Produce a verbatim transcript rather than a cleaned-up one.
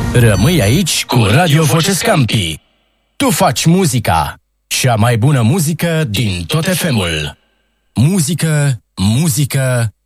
Rămâi aici cu Radio Voce Scampi. Tu faci muzica, cea mai bună muzică din tot F M-ul. Muzică, muzică,